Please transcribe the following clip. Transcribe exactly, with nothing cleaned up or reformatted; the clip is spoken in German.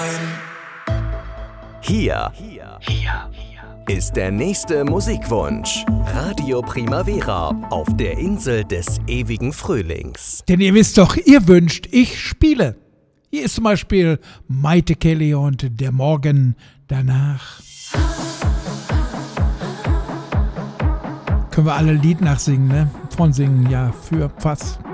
Hier, hier, hier ist der nächste Musikwunsch. Radio Primavera auf der Insel des ewigen Frühlings. Denn ihr wisst doch, ihr wünscht, ich spiele. Hier ist zum Beispiel Maite Kelly und Der Morgen danach. Können wir alle ein Lied nachsingen, ne? Von singen, ja, für was.